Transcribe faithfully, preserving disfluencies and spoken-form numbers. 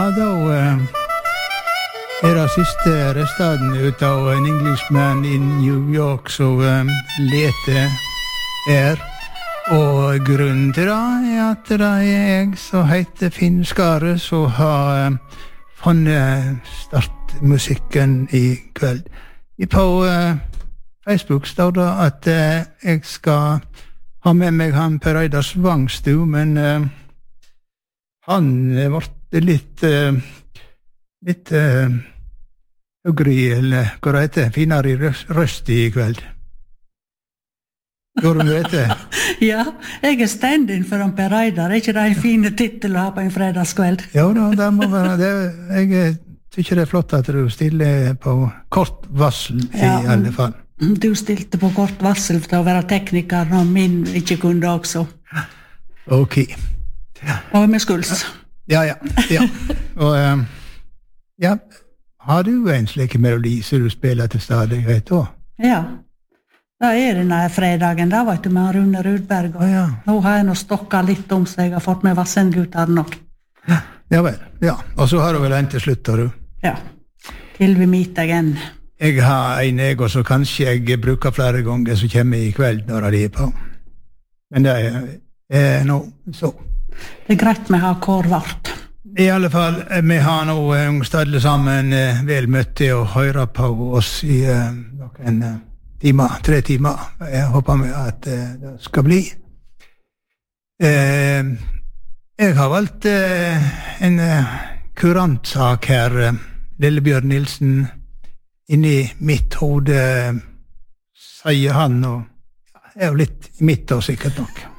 da uh, er det siste restaden ut av en Englishman i New York som um, leter er. Og grunnen til det er at det er jeg som heter Finn Skare som har um, funnet startmusikken i kveld. På uh, Facebook står det at uh, jeg skal ha med meg han Per Reidar Svangstu, men uh, han ble litt uh, litt uh, høgre, eller hva det heter, finere i røst i kveld. Gjør du vet det? Ja, jeg er stand-in for han Per Reidar. Er ikke det en fin titel å ha på en fredagskveld? Ja, da, det må være det. Jeg tykker det er flott at du stiller på kort varsel i ja, alle fall. Du stilte på kort varsel for å være tekniker når min ikke kunne også. Ok. Ja. Og med skuls. Ja, ja, ja. Og um, ja, har du en slik melodi som du spiller til stadig, vet du? Ja. Da er det denne fredagen, da vet du, med Rune Rudberg. Og oh, ja. Nå har jeg nå stokket litt om seg, jeg har fått med Vassendgutter nok. Ja, ja vel, ja. Og så har du vel en til slutt, har du? Ja, til vi meet again. Jeg har en jeg, og så kanskje jeg bruker flere ganger som kommer i kveld når de er på. Men det er, er nå så. Det er greit med å ha kår vart. I alle fall, vi har nå uh, stadlet sammen uh, vel møtt til å høre på oss i uh, noen uh, timer, tre timer. Jeg håper med at uh, det skal bli. Uh, jeg har valgt uh, en uh, kurantsak her, uh, Lillebjørn Nilsen, inni mitt hode, uh, sier han, og er jo litt i mitt og sikkert nok.